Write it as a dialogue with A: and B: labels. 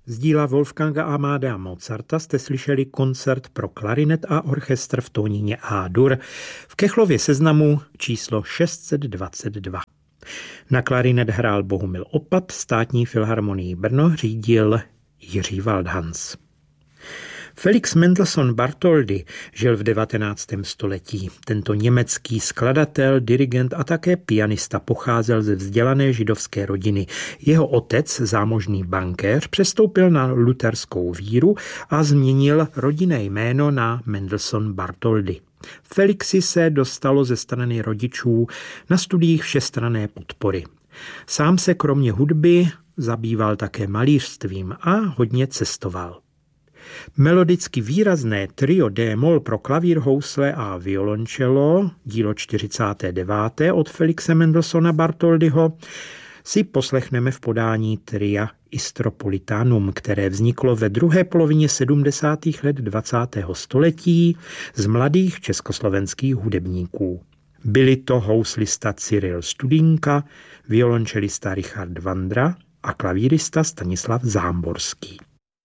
A: Z díla Wolfganga Amadea Mozarta jste slyšeli koncert pro klarinet a orchestr v tónině A-dur v Kechlově seznamu číslo 622. Na klarinet hrál Bohumil Opat, Státní filharmonii Brno řídil Jiří Waldhans. Felix Mendelssohn Bartholdy žil v 19. století. Tento německý skladatel, dirigent a také pianista pocházel ze vzdělané židovské rodiny. Jeho otec, zámožný bankéř, přestoupil na luterskou víru a změnil rodinné jméno na Mendelssohn Bartholdy. Felixi se dostalo ze strany rodičů na studiích všestranné podpory. Sám se kromě hudby zabýval také malířstvím a hodně cestoval. Melodicky výrazné trio D-moll pro klavír, housle a violoncello, dílo 49. od Felixe Mendelssohna Bartholdyho, si poslechneme v podání tria Istropolitanum, které vzniklo ve druhé polovině 70. let 20. století z mladých československých hudebníků. Byli to houslista Cyril Studinka, violončelista Richard Vandra a klavírista Stanislav Zámborský.